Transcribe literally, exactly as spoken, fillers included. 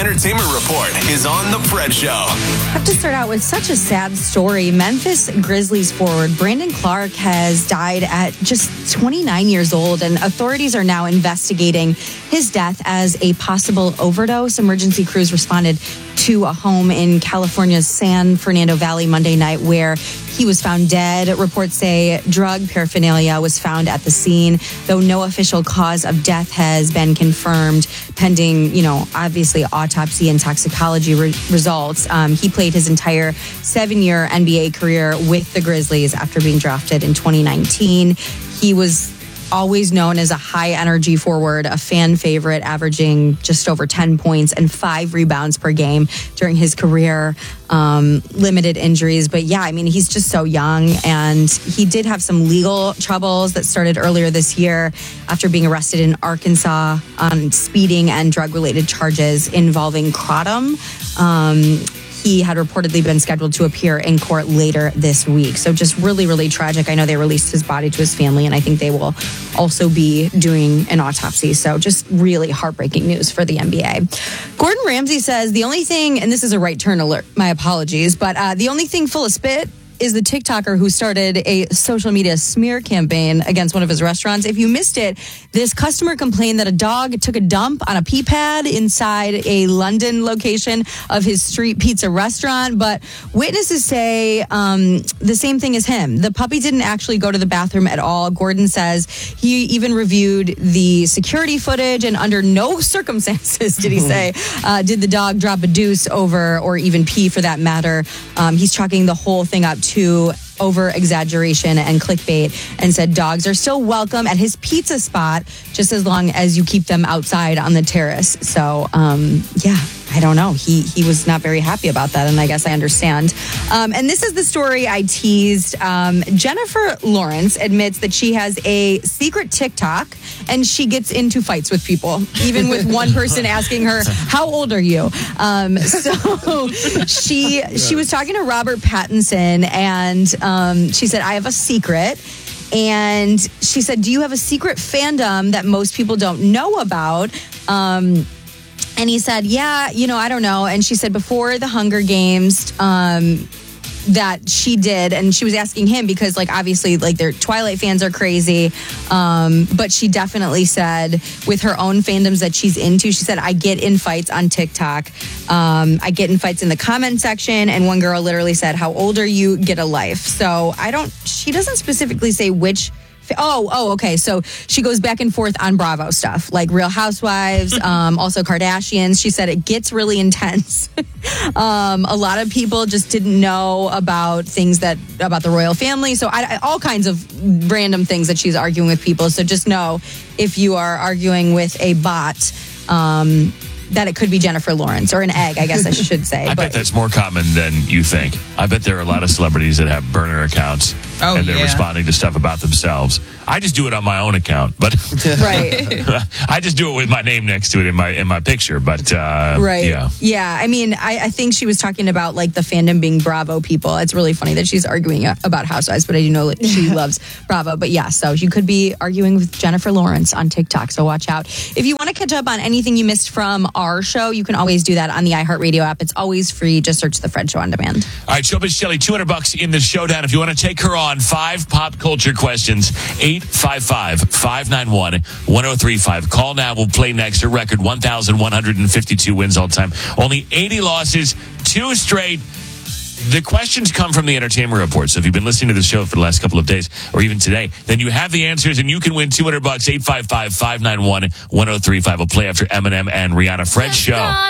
Entertainment Report is on The Fred Show. I have to start out with such a sad story. Memphis Grizzlies forward Brandon Clark has died at just twenty-nine years old, and authorities are now investigating his death as a possible overdose. Emergency crews responded to a home in California's San Fernando Valley Monday night where he was found dead. Reports say drug paraphernalia was found at the scene, though no official cause of death has been confirmed, pending, you know, obviously autopsy and toxicology re- results. Um, he played his entire seven-year N B A career with the Grizzlies after being drafted in twenty nineteen. He was always known as a high-energy forward, a fan favorite, averaging just over ten points and five rebounds per game during his career. Um, limited injuries, but yeah, I mean, he's just so young, and he did have some legal troubles that started earlier this year after being arrested in Arkansas on speeding and drug-related charges involving kratom. Um, He had reportedly been scheduled to appear in court later this week. So just really, really tragic. I know they released his body to his family, and I think they will also be doing an autopsy. So just really heartbreaking news for the N B A. Gordon Ramsay says the only thing, and this is a right turn alert, my apologies, but uh, the only thing full of spit is the TikToker who started a social media smear campaign against one of his restaurants. If you missed it, this customer complained that a dog took a dump on a pee pad inside a London location of his street pizza restaurant. But witnesses say um, the same thing as him. The puppy didn't actually go to the bathroom at all. Gordon says he even reviewed the security footage, and under no circumstances, did he say, uh, did the dog drop a deuce over or even pee for that matter. Um, he's chalking the whole thing up to over exaggeration and clickbait, and said dogs are still welcome at his pizza spot just as long as you keep them outside on the terrace. So, um, yeah, I don't know. He he was not very happy about that, and I guess I understand. Um, and this is the story I teased. Um, Jennifer Lawrence admits that she has a secret TikTok, and she gets into fights with people, even with one person asking her, "How old are you?" Um, so she she was talking to Robert Pattinson, and um, she said, "I have a secret." And she said, "Do you have a secret fandom that most people don't know about?" Um, And he said, yeah, you know, I don't know. And she said before the Hunger Games um, that she did. And she was asking him because, like, obviously, like, their Twilight fans are crazy. Um, but she definitely said with her own fandoms that she's into, she said, I get in fights on TikTok. Um, I get in fights in the comment section. And one girl literally said, how old are you? Get a life. So I don't, she doesn't specifically say which. Oh, oh, okay. So she goes back and forth on Bravo stuff, like Real Housewives, um, also Kardashians. She said it gets really intense. um, a lot of people just didn't know about things that about the royal family. So I, I, all kinds of random things that she's arguing with people. So just know if you are arguing with a bot, um, that it could be Jennifer Lawrence, or an egg, I guess I should say. I but, bet that's more common than you think. I bet there are a lot of celebrities that have burner accounts oh, and they're yeah. responding to stuff about themselves. I just do it on my own account, but right. I just do it with my name next to it in my in my picture. But uh, right, yeah, yeah. I mean, I, I think she was talking about like the fandom being Bravo people. It's really funny that she's arguing about Housewives, but I do know that she loves Bravo. But yeah, so you could be arguing with Jennifer Lawrence on TikTok. So watch out. If you want to catch up on anything you missed from our show, you can always do that on the iHeartRadio app. It's always free. Just search The Fred Show on demand. All right, Showbiz Shelly, two hundred bucks in the showdown. If you want to take her on, five pop culture questions, eight five five, five nine one, one oh three five. Call now. We'll play next. Her record, one thousand one hundred fifty-two wins all time. Only eighty losses, two straight. The questions come from the Entertainment Report. So if you've been listening to the show for the last couple of days, or even today, then you have the answers and you can win two hundred bucks, eight five five, five nine one, one oh three five. We'll play after Eminem and Rihanna. Fred Show.